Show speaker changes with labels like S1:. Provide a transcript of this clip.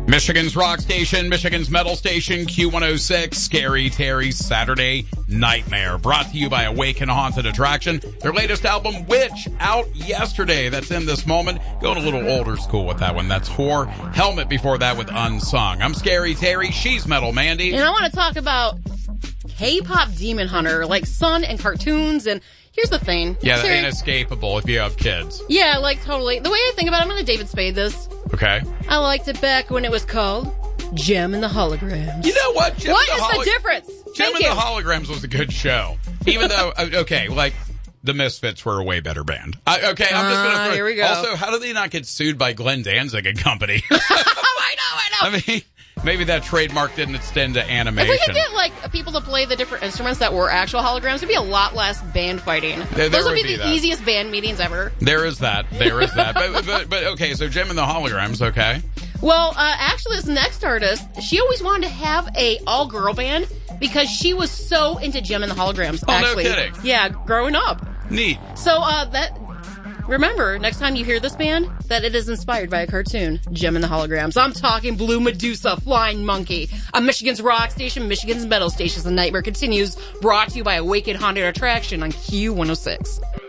S1: Michigan's rock station, Michigan's metal station, Q106, Scary Terry's Saturday Nightmare. Brought to you by Awaken Haunted Attraction. Their latest album, Witch, out yesterday. That's in this moment. Going a little older school with that one. That's Whore. Helmet before that with Unsung. I'm Scary Terry. She's Metal Mandy.
S2: And I want to talk about K-pop Demon Hunter, like Sun and cartoons. And here's the thing.
S1: Yeah, that ain't escapable if you have kids.
S2: Yeah, like totally. The way I think about it, I'm going to David Spade this.
S1: Okay.
S2: I liked it back when it was called Gem and the Holograms.
S1: You know what?
S2: What is the difference?
S1: Gem and the Holograms was a good show. Even though, okay, like, the Misfits were a way better band. I'm just going to throw...
S2: Here we go.
S1: Also, how do they not get sued by Glenn Danzig and company?
S2: I know.
S1: I mean, maybe that trademark didn't extend to animation.
S2: If we could get, like, people to play the different instruments that were actual holograms, there'd be a lot less band fighting. Those would be the easiest band meetings ever.
S1: There is that. But okay, so Gem and the Holograms, okay.
S2: Well, actually, this next artist, she always wanted to have a all-girl band because she was so into Gem and the Holograms, actually.
S1: No kidding.
S2: Yeah, growing up.
S1: Neat.
S2: So, remember, next time you hear this band, that it is inspired by a cartoon, Gem and the Holograms. I'm talking Blue Medusa, Flying Monkey, on Michigan's rock station, Michigan's metal station. The Nightmare continues, brought to you by Awaken Haunted Attraction on Q106.